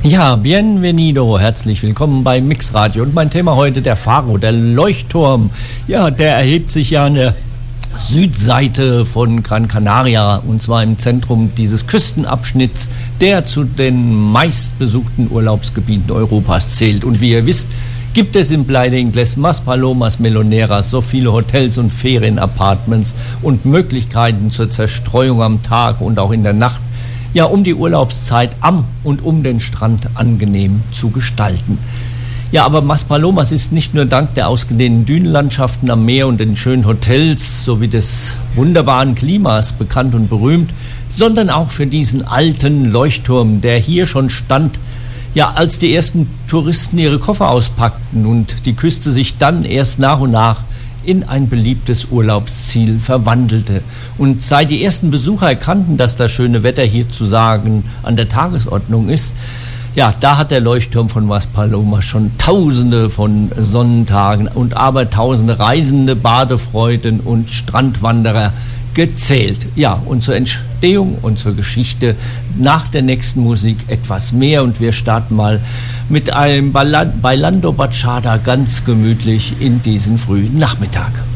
Ja, bienvenido, herzlich willkommen bei Mixradio. Und mein Thema heute, der Faro, der Leuchtturm. Ja, der erhebt sich ja an der Südseite von Gran Canaria, und zwar im Zentrum dieses Küstenabschnitts, der zu den meistbesuchten Urlaubsgebieten Europas zählt. Und wie ihr wisst, gibt es in Playa de Ingles, Maspalomas, Meloneras so viele Hotels und Ferienapartments und Möglichkeiten zur Zerstreuung am Tag und auch in der Nacht, ja, um die Urlaubszeit am und um den Strand angenehm zu gestalten. Ja, aber Maspalomas ist nicht nur dank der ausgedehnten Dünenlandschaften am Meer und den schönen Hotels sowie des wunderbaren Klimas bekannt und berühmt, sondern auch für diesen alten Leuchtturm, der hier schon stand, ja, als die ersten Touristen ihre Koffer auspackten und die Küste sich dann erst nach und nach in ein beliebtes Urlaubsziel verwandelte. Und seit die ersten Besucher erkannten, dass das schöne Wetter hier zu sagen an der Tagesordnung ist, ja, da hat der Leuchtturm von Maspalomas schon Tausende von Sonnentagen und abertausende Reisende, Badefreuden und Strandwanderer gezählt. Ja, und zur Entstehung und zur Geschichte nach der nächsten Musik etwas mehr, und wir starten mal mit einem Bailando Bachata ganz gemütlich in diesen frühen Nachmittag.